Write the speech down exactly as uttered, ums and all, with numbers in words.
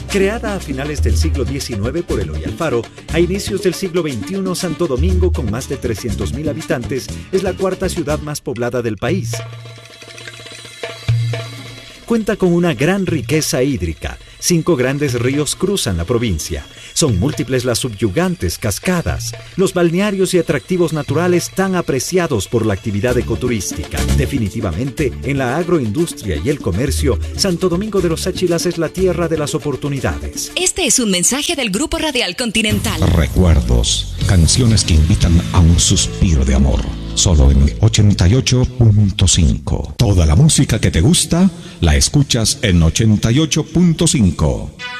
Creada a finales del siglo diecinueve por Eloy Alfaro, a inicios del siglo veintiuno, Santo Domingo, con más de trescientos mil habitantes, es la cuarta ciudad más poblada del país. Cuenta con una gran riqueza hídrica. Cinco grandes ríos cruzan la provincia. Son múltiples las subyugantes cascadas, los balnearios y atractivos naturales tan apreciados por la actividad ecoturística. Definitivamente, en la agroindustria y el comercio, Santo Domingo de los Áchilas es la tierra de las oportunidades. Este es un mensaje del Grupo Radial Continental. Recuerdos, canciones que invitan a un suspiro de amor. Solo en ochenta y ocho punto cinco. Toda la música que te gusta la escuchas en ochenta y ocho punto cinco.